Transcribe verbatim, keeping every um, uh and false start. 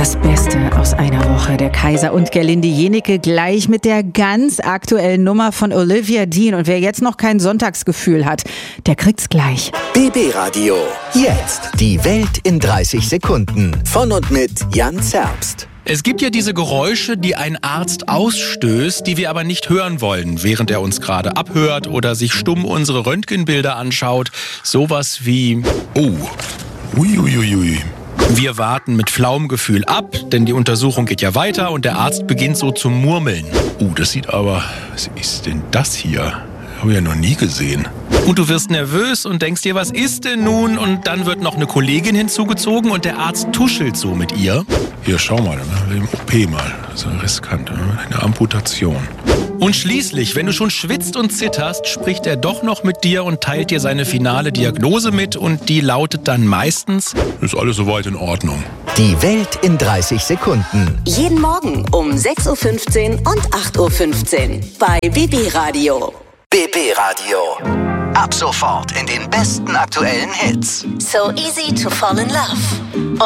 Das Beste aus einer Woche. Der Kaiser und Gerlinde Jennecke gleich mit der ganz aktuellen Nummer von Olivia Dean. Und wer jetzt noch kein Sonntagsgefühl hat, der kriegt's gleich. B B Radio. Jetzt die Welt in dreißig Sekunden. Von und mit Jan Zerbst. Es gibt ja diese Geräusche, die ein Arzt ausstößt, die wir aber nicht hören wollen, während er uns gerade abhört oder sich stumm unsere Röntgenbilder anschaut. Sowas wie... Oh, uiuiui. Wir warten mit flauem Gefühl ab, denn die Untersuchung geht ja weiter und der Arzt beginnt so zu murmeln. Oh, das sieht aber... Was ist denn das hier? Habe ich ja noch nie gesehen. Und du wirst nervös und denkst dir, was ist denn nun? Und dann wird noch eine Kollegin hinzugezogen und der Arzt tuschelt so mit ihr. Hier, schau mal, im O P mal. Das ist ja riskant, eine Amputation. Und schließlich, wenn du schon schwitzt und zitterst, spricht er doch noch mit dir und teilt dir seine finale Diagnose mit und die lautet dann meistens: Ist alles soweit in Ordnung. Die Welt in dreißig Sekunden. Jeden Morgen um sechs Uhr fünfzehn und acht Uhr fünfzehn bei B B Radio. B B Radio. Ab sofort in den besten aktuellen Hits. So easy to fall in love.